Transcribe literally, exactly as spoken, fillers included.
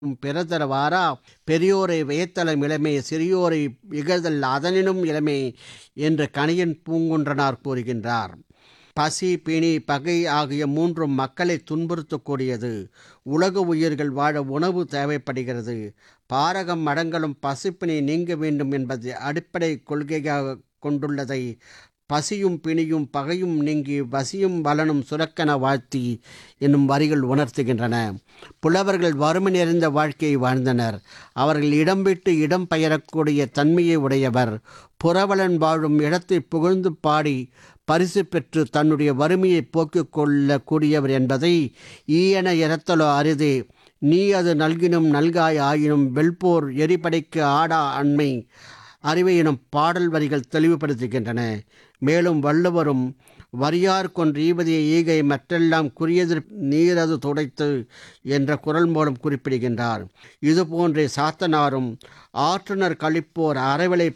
பிறதர வாரா பெரியோரை வியத்தலும் இளமே சிறியோரை இகழ்தல் அதனினும் இளமே என்று கணியன் பூங்குன்றனார் கூறுகின்றார். பசி, பிணி, பகை ஆகிய மூன்றும் மக்களை துன்புறுத்தக்கூடியது. உலக உயிர்கள் வாழ உணவு தேவைப்படுகிறது. பாரகம் அடங்கலும் பசிப்பிணி நீங்க வேண்டும் என்பது அடிப்படை கொள்கையாக கொண்டுள்ளதை பசியும் பிணியும் பகையும் நீங்கி வசியும் பலனும் சுரக்கென வாழ்த்தி என்னும் வரிகள் உணர்த்துகின்றன. புலவர்கள் வறுமை நிறைந்த வாழ்க்கையை வாழ்ந்தனர். அவர்கள் இடம் விட்டு இடம் பெயரக்கூடிய தன்மையை உடையவர். புரவலன் வாழும் இடத்தை புகழ்ந்து பாடி பரிசு பெற்று தன்னுடைய வறுமையை போக்கிக் கொள்ளக்கூடியவர் என்பதை ஈயென இறத்தலோ அரிதே, நீ அது நல்கினும் நல்காய் ஆயினும் வெல்போர் எரிபடைக்கு ஆடா அண்மை அறிவை எனும் பாடல் வரிகள் தெளிவுபடுத்துகின்றன. மேலும் வள்ளுவரும் வரியார் கொன்று ஈவதிய ஈகை மற்றெல்லாம் குறியெதிர் நீரது துடைத்து என்ற குறள் மூலம் குறிப்பிடுகின்றார். இதுபோன்றே சாத்தனாரும் ஆற்றுனர் கழிப்போர் அறவிலை